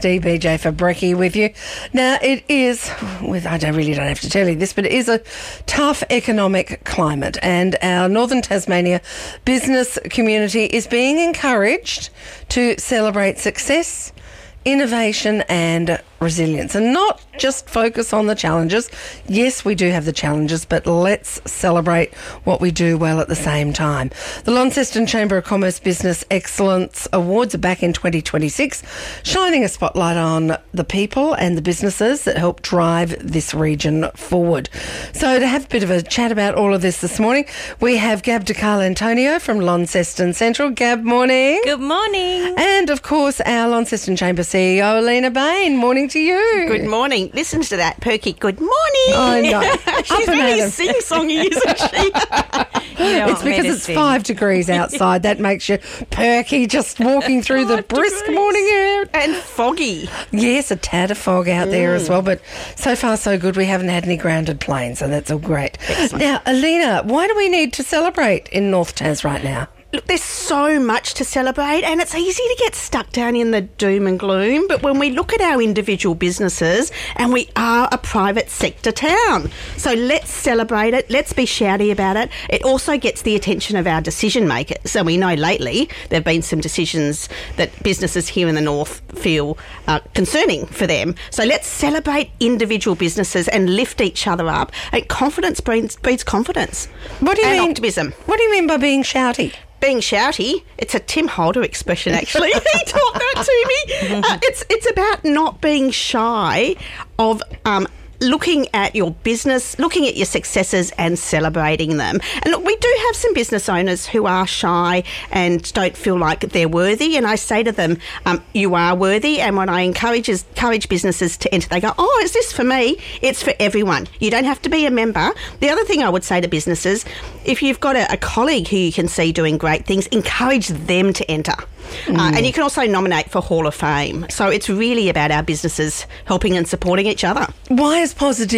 DBJ Fabrecki with you. Now, it is, I really don't have to tell you this, but it is a tough economic climate, and our Northern Tasmania business community is being encouraged to celebrate success, innovation and resilience, and not just focus on the challenges. Yes, we do have the challenges, but let's celebrate what we do well at the same time. The Launceston Chamber of Commerce Business Excellence Awards are back in 2026, shining a spotlight on the people and the businesses that help drive this region forward. So to have a bit of a chat about all of this morning, we have Gab DeCarlo-Antonio from Launceston Central. Gab, morning. Good morning. And of course, our Launceston Chamber CEO, Alina Bain. Morning to you. Good morning. Listen to that perky good morning. I know. She's very sing-songy, isn't she? It's because it's 5 degrees outside. That makes you perky just walking through the brisk morning air. And foggy. Yes, a tad of fog out there as well, but so far so good. We haven't had any grounded planes, so that's all great. Excellent. Now, Alina, why do we need to celebrate in North Tas right now? Look, there's so much to celebrate, and it's easy to get stuck down in the doom and gloom, but when we look at our individual businesses, and we are a private sector town, so let's celebrate it, let's be shouty about it. It also gets the attention of our decision makers. So we know lately there have been some decisions that businesses here in the north feel concerning for them. So let's celebrate individual businesses and lift each other up. And confidence breeds confidence. What do you mean? Optimism. What do you mean by being shouty? Being shouty, it's a Tim Holder expression, actually. He taught that to me. It's about not being shy of looking at your business, looking at your successes and celebrating them. And look, we do have some business owners who are shy and don't feel like they're worthy. And I say to them, you are worthy. And when I encourage businesses to enter, they go, oh, is this for me? It's for everyone. You don't have to be a member. The other thing I would say to businesses, if you've got a colleague who you can see doing great things, encourage them to enter. And you can also nominate for Hall of Fame. So it's really about our businesses helping and supporting each other. Why is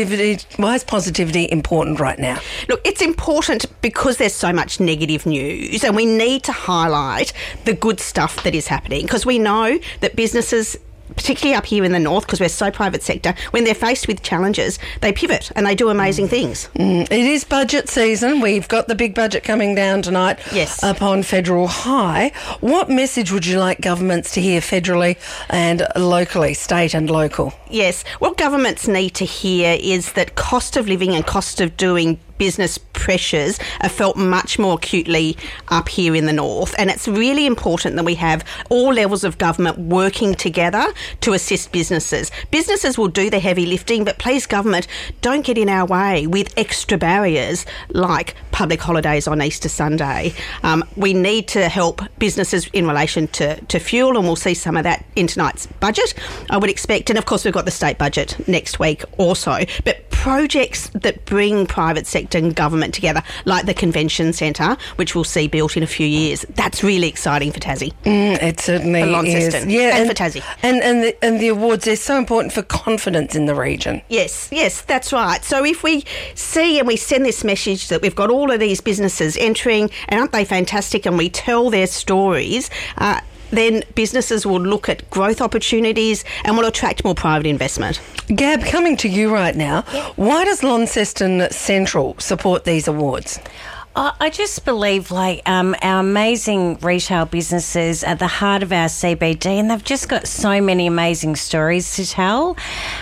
positivity important right now? Look, it's important because there's so much negative news, and we need to highlight the good stuff that is happening, because we know that businesses, particularly up here in the north, because we're so private sector, when they're faced with challenges, they pivot and they do amazing things. It is budget season. We've got the big budget coming down tonight. Yes. Upon federal high. What message would you like governments to hear federally and locally, state and local? Yes. What governments need to hear is that cost of living and cost of doing business pressures are felt much more acutely up here in the north, and it's really important that we have all levels of government working together to assist businesses. Businesses will do the heavy lifting, but please, government, don't get in our way with extra barriers like public holidays on Easter Sunday. We need to help businesses in relation to fuel, and we'll see some of that in tonight's budget, I would expect. And of course, we've got the state budget next week also. But projects that bring private sector and government together, like the Convention Centre, which we'll see built in a few years, that's really exciting for Tassie. It certainly for Launceston. is. Yeah, and for Tassie. And the awards, they're so important for confidence in the region. Yes, that's right. So if we see and we send this message that we've got all of these businesses entering, and aren't they fantastic, and we tell their stories, then businesses will look at growth opportunities and will attract more private investment. Gab, coming to you right now, why does Launceston Central support these awards? I just believe our amazing retail businesses are the heart of our CBD, and they've just got so many amazing stories to tell.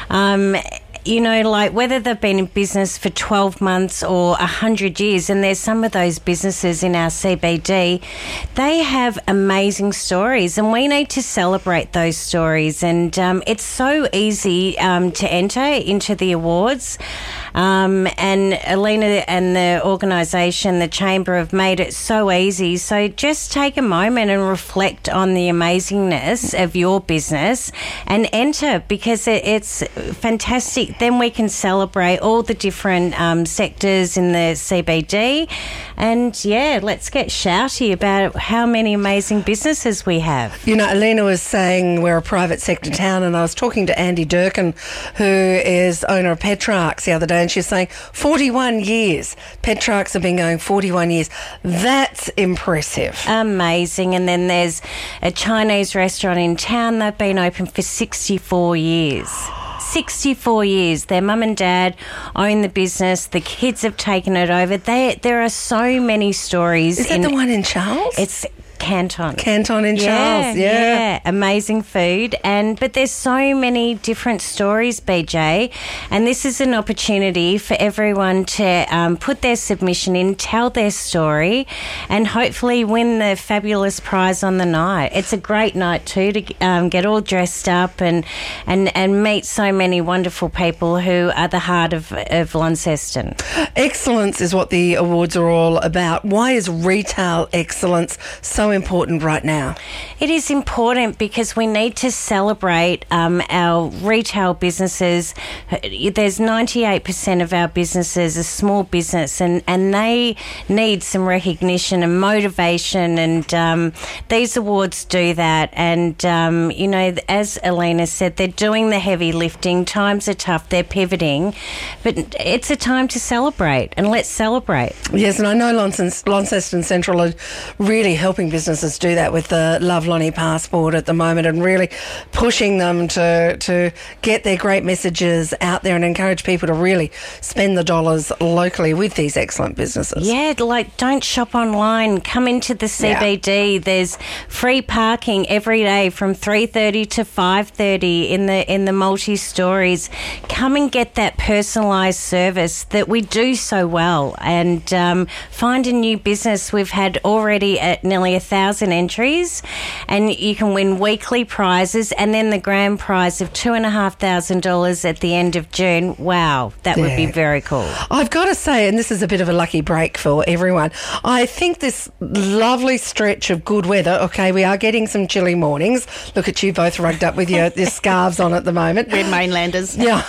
Whether they've been in business for 12 months or 100 years, and there's some of those businesses in our CBD, they have amazing stories, and we need to celebrate those stories. And it's so easy to enter into the awards. And Alina and the organisation, the Chamber, have made it so easy. So just take a moment and reflect on the amazingness of your business and enter, because it's fantastic then we can celebrate all the different sectors in the CBD. And, yeah, let's get shouty about how many amazing businesses we have. You know, Alina was saying we're a private sector town, and I was talking to Andy Durkin, who is owner of Petrarchs, the other day, and she's saying 41 years. Petrarchs have been going 41 years. That's impressive. Amazing. And then there's a Chinese restaurant in town. They've been open for 64 years. 64 years. Their mum and dad own the business. The kids have taken it over. There are so many stories. Is that the one in Charles? It's Canton. Canton in Charles, yeah. Amazing food. But there's so many different stories, BJ, and this is an opportunity for everyone to put their submission in, tell their story, and hopefully win the fabulous prize on the night. It's a great night too to get all dressed up and meet so many wonderful people who are the heart of Launceston. Excellence is what the awards are all about. Why is retail excellence so important right now? It is important because we need to celebrate our retail businesses. There's 98% of our businesses are small business, and they need some recognition and motivation, and these awards do that. And, you know, as Alina said, they're doing the heavy lifting. Times are tough. They're pivoting. But it's a time to celebrate, and let's celebrate. Yes, and I know Launceston Central are really helping businesses do that with the Love Lonnie Passport at the moment, and really pushing them to get their great messages out there and encourage people to really spend the dollars locally with these excellent businesses. Yeah, like don't shop online. Come into the CBD. Yeah. There's free parking every day from 3:30 to 5:30 in the multi-stories. Come and get that personalised service that we do so well, and find a new business. We've had already at nearly 1,000 entries, and you can win weekly prizes, and then the grand prize of $2,500 at the end of June. Wow, that would be very cool. I've got to say, and this is a bit of a lucky break for everyone, I think this lovely stretch of good weather, okay, we are getting some chilly mornings. Look at you both rugged up with your scarves on at the moment. We're mainlanders. Yeah.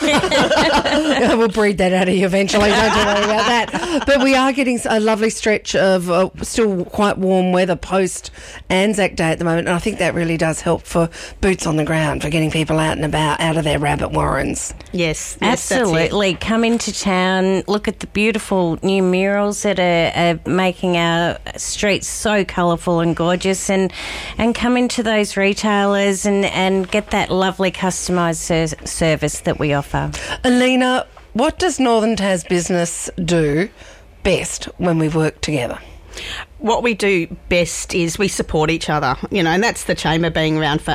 We'll breed that out of you eventually, don't you worry about that. But we are getting a lovely stretch of still quite warm weather post Anzac Day at the moment, and I think that really does help for boots on the ground, for getting people out and about, out of their rabbit warrens. Yes, absolutely. Come into town, look at the beautiful new murals that are making our streets so colourful and gorgeous, and come into those retailers and get that lovely customised service that we offer. Alina, what does Northern Tas Business do best when we work together? What we do best is we support each other, you know, and that's the Chamber being around for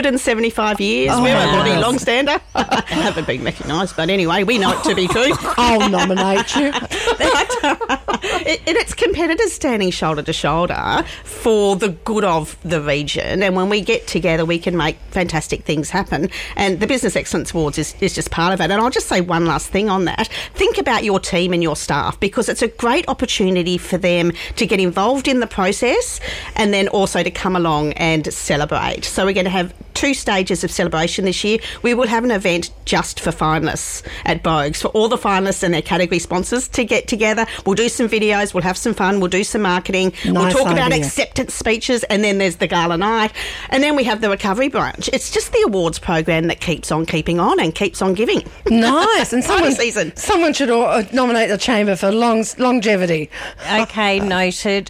175 years. Oh, we're a bloody long-stander. I haven't been recognised, but anyway, we know it to be true. I'll nominate you. And it's competitors standing shoulder to shoulder for the good of the region, and when we get together we can make fantastic things happen, and the Business Excellence Awards is just part of it. And I'll just say one last thing on that. Think about your team and your staff, because it's a great opportunity for them to get involved in the process and then also to come along and celebrate. So we're going to have 2 stages of celebration this year. We will have an event just for finalists at Bogues, for all the finalists and their category sponsors to get together. We'll do some videos, we'll have some fun, we'll do some marketing, we'll talk about acceptance speeches, and then there's the gala night, and then we have the recovery brunch. It's just the awards program that keeps on keeping on and keeps on giving. Nice. And someone should nominate the Chamber for longevity. Okay, noted.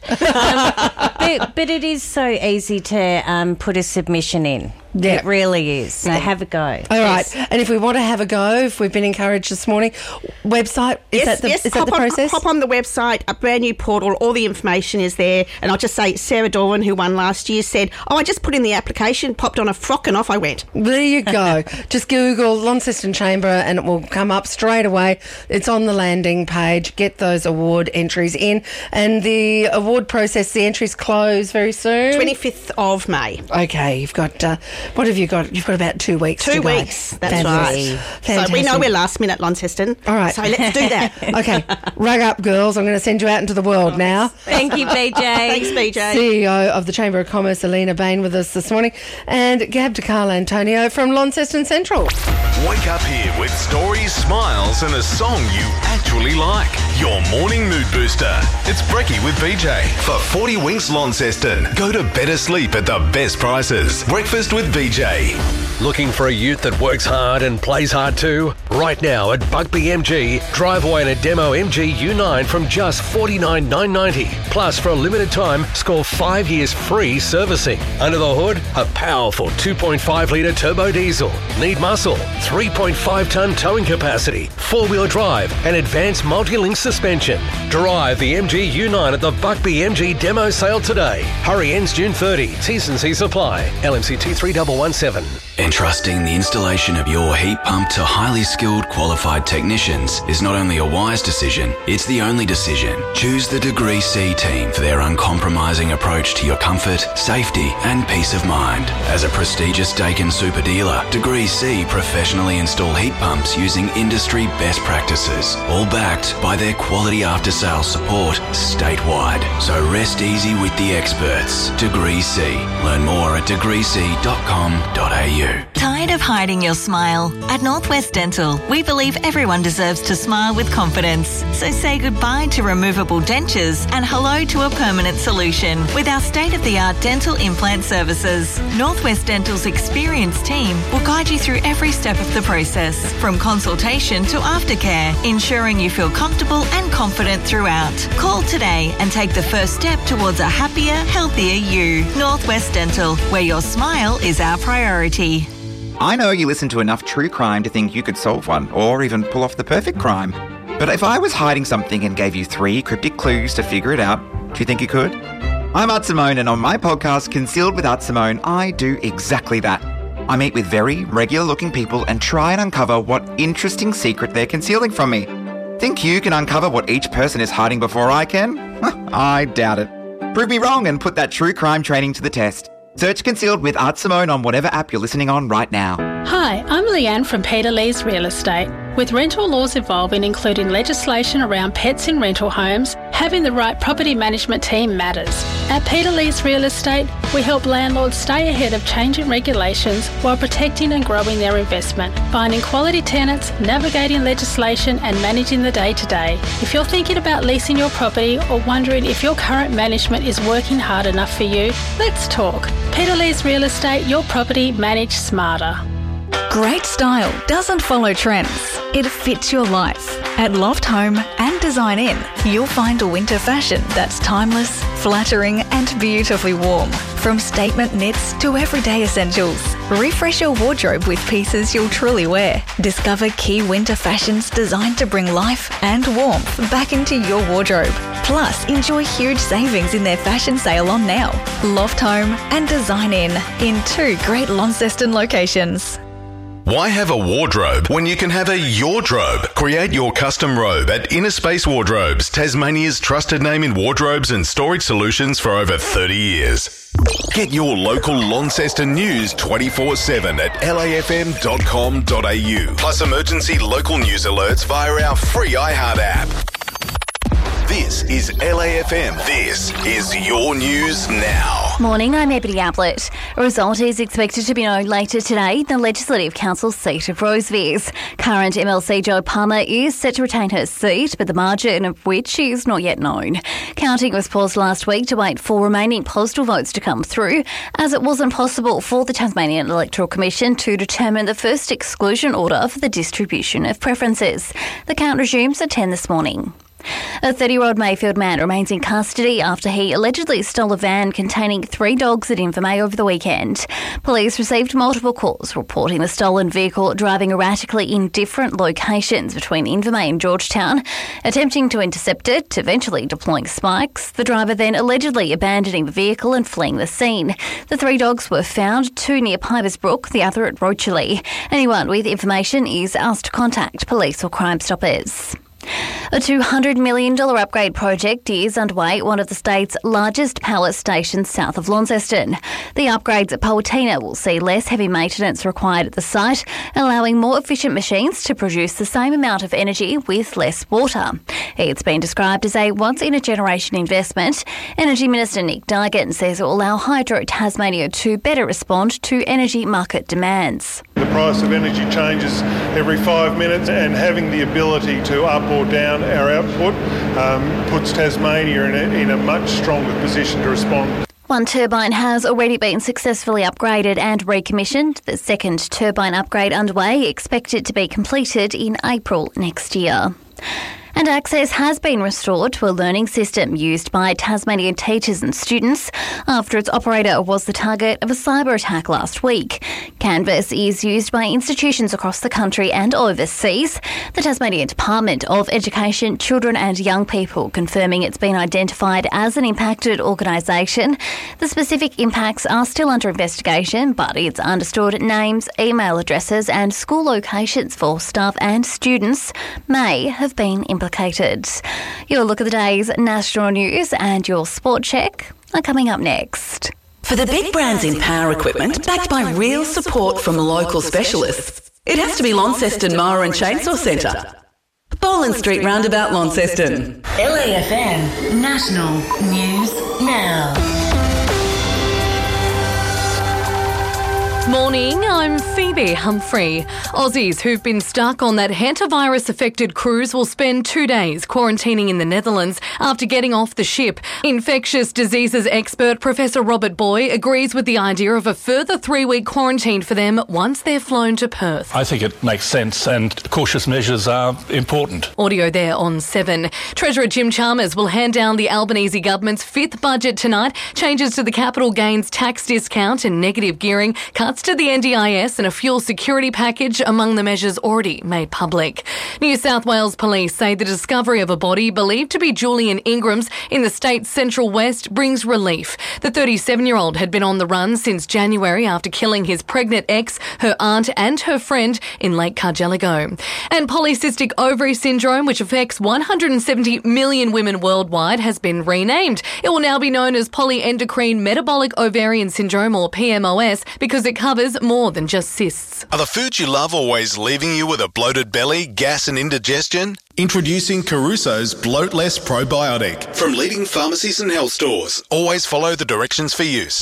But it is so easy to put a submission in. Yeah. It really is. So have a go. All right. And if we want to have a go, if we've been encouraged this morning, website, is that the process? Hop on the website, a brand new portal, all the information is there. And I'll just say, Sarah Doran, who won last year, said, I just put in the application, popped on a frock and off I went. There you go. Just Google Launceston Chamber and it will come up straight away. It's on the landing page. Get those award entries in. And the award process, the entries close very soon. 25th of May. Okay, you've got What have you got? You've got about 2 weeks. 2 to go. weeks, that's Fantastic. right. Fantastic. So we know we're last minute, Launceston. All right. So let's do that. Okay, rug up, girls. I'm going to send you out into the world now. Thank you, BJ. Thanks, BJ. CEO of the Chamber of Commerce, Alina Bain, with us this morning, and Gab de Carlo Antonio from Launceston Central. Wake up here with stories, smiles, and a song you actually like. Your morning mood booster. It's Brekkie with BJ. For 40 Winks Launceston, go to better sleep at the best prices. Breakfast with BJ. Looking for a ute that works hard and plays hard too? Right now at Bugbee MG, drive away in a demo MG U9 from just $49,990. Plus, for a limited time, score 5 years free servicing. Under the hood, a powerful 2.5 litre turbo diesel. Need muscle, 3.5 tonne towing capacity, 4-wheel drive, and advanced multi-link suspension. Drive the MG U9 at the Bugbee MG demo sale today. Hurry, ends June 30. T&Cs apply. LMCT 3117. Entrusting the installation of your heat pump to highly skilled, qualified technicians is not only a wise decision, it's the only decision. Choose the Degree C team for their uncompromising approach to your comfort, safety, and peace of mind. As a prestigious Dakin super dealer, Degree C professionally install heat pumps using industry best practices, all backed by their quality after-sales support statewide. So rest easy with the experts. Degree C. Learn more at degreec.com.au. Tired of hiding your smile? At Northwest Dental, we believe everyone deserves to smile with confidence. So say goodbye to removable dentures and hello to a permanent solution with our state-of-the-art dental implant services. Northwest Dental's experienced team will guide you through every step of the process, from consultation to aftercare, ensuring you feel comfortable and confident throughout. Call today and take the first step towards a happier, healthier you. Northwest Dental, where your smile is our priority. I know you listen to enough true crime to think you could solve one, or even pull off the perfect crime. But if I was hiding something and gave you 3 cryptic clues to figure it out, do you think you could? I'm Art Simone, and on my podcast, Concealed with Art Simone, I do exactly that. I meet with very regular-looking people and try and uncover what interesting secret they're concealing from me. Think you can uncover what each person is hiding before I can? I doubt it. Prove me wrong and put that true crime training to the test. Search Concealed with Art Simone on whatever app you're listening on right now. Hi, I'm Leanne from Peter Lee's Real Estate. With rental laws evolving, including legislation around pets in rental homes, having the right property management team matters. At Peter Lee's Real Estate, we help landlords stay ahead of changing regulations while protecting and growing their investment, finding quality tenants, navigating legislation and managing the day-to-day. If you're thinking about leasing your property or wondering if your current management is working hard enough for you, let's talk. Peter Lee's Real Estate, your property managed smarter. Great style doesn't follow trends. It fits your life. At Loft Home and Design In, you'll find a winter fashion that's timeless, flattering and beautifully warm. From statement knits to everyday essentials, refresh your wardrobe with pieces you'll truly wear. Discover key winter fashions designed to bring life and warmth back into your wardrobe. Plus, enjoy huge savings in their fashion sale on now. Loft Home and Design in 2 great Launceston locations. Why have a wardrobe when you can have a yourdrobe? Create your custom robe at Inner Space Wardrobes, Tasmania's trusted name in wardrobes and storage solutions for over 30 years. Get your local Launceston news 24/7 at lafm.com.au. Plus emergency local news alerts via our free iHeart app. This is LAFM. This is your news now. Morning, I'm Ebony Ablett. A result is expected to be known later today in the Legislative Council seat of Rosevears. Current MLC Jo Palmer is set to retain her seat, but the margin of which is not yet known. Counting was paused last week to wait for remaining postal votes to come through, as it wasn't possible for the Tasmanian Electoral Commission to determine the first exclusion order for the distribution of preferences. The count resumes at 10 this morning. A 30-year-old Mayfield man remains in custody after he allegedly stole a van containing 3 dogs at Invermay over the weekend. Police received multiple calls reporting the stolen vehicle driving erratically in different locations between Invermay and Georgetown. Attempting to intercept it, eventually deploying spikes, the driver then allegedly abandoning the vehicle and fleeing the scene. The 3 dogs were found, 2 near Pipers Brook, the other at Rochely. Anyone with information is asked to contact police or Crime Stoppers. A $200 million upgrade project is underway at one of the state's largest power stations south of Launceston. The upgrades at Powattina will see less heavy maintenance required at the site, allowing more efficient machines to produce the same amount of energy with less water. It's been described as a once-in-a-generation investment. Energy Minister Nick Duigan says it will allow Hydro Tasmania to better respond to energy market demands. The price of energy changes every 5 minutes, and having the ability to up or down our output puts Tasmania in a much stronger position to respond. One turbine has already been successfully upgraded and recommissioned. The second turbine upgrade underway, expected to be completed in April next year. And access has been restored to a learning system used by Tasmanian teachers and students after its operator was the target of a cyber attack last week. Canvas is used by institutions across the country and overseas. The Tasmanian Department of Education, Children and Young People confirming it's been identified as an impacted organisation. The specific impacts are still under investigation, but it's understood names, email addresses and school locations for staff and students may have been implicated. Your look at the day's national news and your sport check are coming up next. For the big brands in power equipment, backed by real support from local specialists, it has to be Launceston Mower and Chainsaw Centre. Boland Street Roundabout, Launceston. LAFM National News Now. Morning, I'm Phoebe Humphrey. Aussies who've been stuck on that hantavirus-affected cruise will spend 2 days quarantining in the Netherlands after getting off the ship. Infectious diseases expert Professor Robert Boy agrees with the idea of a further 3-week quarantine for them once they're flown to Perth. I think it makes sense and cautious measures are important. Audio there on 7. Treasurer Jim Chalmers will hand down the Albanese government's 5th budget tonight. Changes to the capital gains tax discount and negative gearing, cuts to the NDIS and a fuel security package among the measures already made public. New South Wales police say the discovery of a body believed to be Julian Ingram's in the state's central west brings relief. The 37-year-old had been on the run since January after killing his pregnant ex, her aunt and her friend in Lake Cargelligo. And polycystic ovary syndrome, which affects 170 million women worldwide, has been renamed. It will now be known as polyendocrine metabolic ovarian syndrome, or PMOS, because it covers more than just cysts. Are the foods you love always leaving you with a bloated belly, gas and indigestion? Introducing Caruso's Bloat Less Probiotic. From leading pharmacies and health stores. Always follow the directions for use.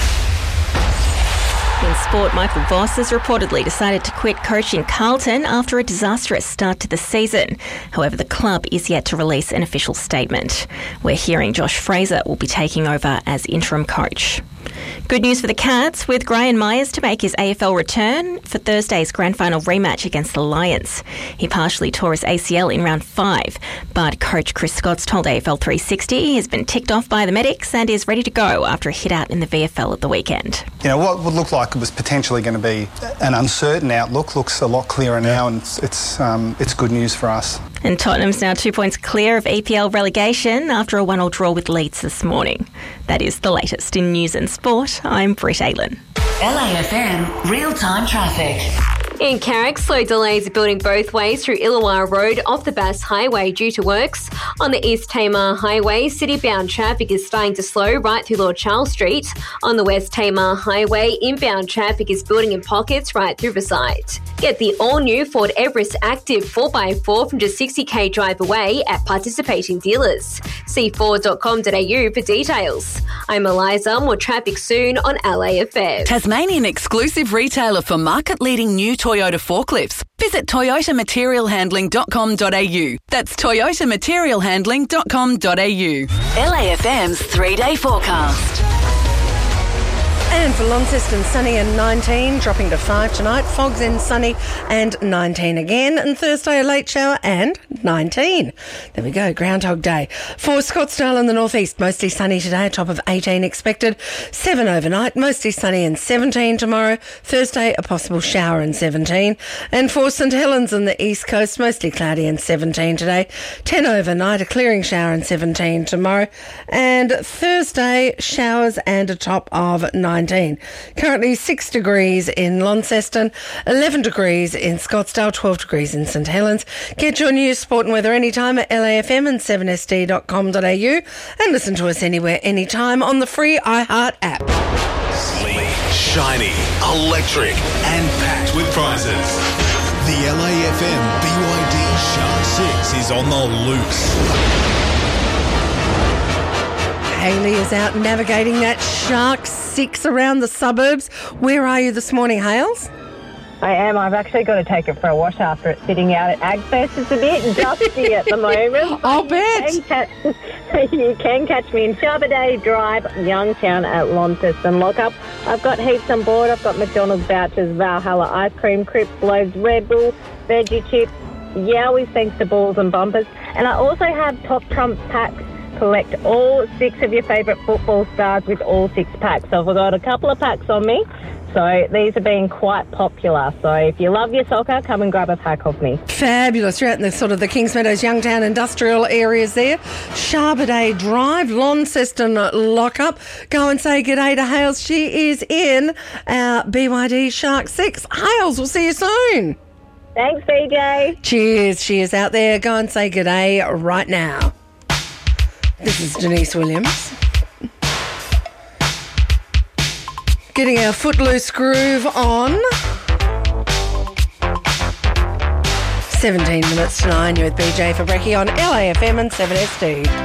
In sport, Michael Voss has reportedly decided to quit coaching Carlton after a disastrous start to the season. However, the club is yet to release an official statement. We're hearing Josh Fraser will be taking over as interim coach. Good news for the Cats, with Graham Myers to make his AFL return for Thursday's grand final rematch against the Lions. He partially tore his ACL in round 5, but coach Chris Scotts told AFL 360 he has been ticked off by the medics and is ready to go after a hit out in the VFL at the weekend. You know, what would look like it was potentially going to be an uncertain outlook looks a lot clearer now, and it's good news for us. And Tottenham's now 2 points clear of EPL relegation after a 1-1 draw with Leeds this morning. That is the latest in news and sport. I'm Britt Aylin. LAFM real-time traffic. In Carrick, slow delays are building both ways through Illawarra Road off the Bass Highway due to works. On the East Tamar Highway, city-bound traffic is starting to slow right through Lord Charles Street. On the West Tamar Highway, inbound traffic is building in pockets right through the site. Get the all-new Ford Everest Active 4x4 from just 60k drive away at participating dealers. See Ford.com.au for details. I'm Eliza. More traffic soon on LAFM. Tasmanian exclusive retailer for market-leading new Toyota forklifts. Visit toyotamaterialhandling.com.au. That's toyotamaterialhandling.com.au. LAFM's 3-day forecast. And for Launceston, sunny and 19, dropping to 5 tonight. Fogs and sunny and 19 again. And Thursday, a late shower and 19. There we go, Groundhog Day. For Scottsdale in the northeast, mostly sunny today, a top of 18 expected. 7 overnight, mostly sunny and 17 tomorrow. Thursday, a possible shower and 17. And for St Helens on the east coast, mostly cloudy and 17 today. 10 overnight, a clearing shower and 17 tomorrow. And Thursday, showers and a top of 19. 19. Currently 6 degrees in Launceston, 11 degrees in Scottsdale, 12 degrees in St Helens. Get your news, sport and weather anytime at LAFM and 7sd.com.au and listen to us anywhere, anytime on the free iHeart app. Sleek, shiny, electric, and packed with prizes. The LAFM BYD Shark 6 is on the loose. Hayley is out navigating that Shark 6 around the suburbs. Where are you this morning, Hales? I am. I've actually got to take it for a wash after it's sitting out at AgFest. It's a bit dusty at the moment. I'll bet. You can catch me in Sharbaday Drive, Youngtown at Launceston Lockup. I've got heaps on board. I've got McDonald's vouchers, Valhalla ice cream, Crips, Loaves, Red Bull, veggie chips, Yowies thanks to balls and bumpers. And I also have Top Trumps packs. Collect all 6 of your favourite football stars with all 6 packs. So I've got a couple of packs on me. So these have been quite popular. So if you love your soccer, come and grab a pack of me. Fabulous. You're out in the sort of the Kingsmeadows, Youngtown industrial areas there. Sharbaday Drive, Launceston Lockup. Go and say g'day to Hales. She is in our BYD Shark 6. Hales, we'll see you soon. Thanks, BJ. Cheers. She is out there. Go and say g'day right now. This is Denise Williams. Getting our footloose groove on. 17 minutes to 9. You're with BJ for Brekkie on LAFM and 7SD.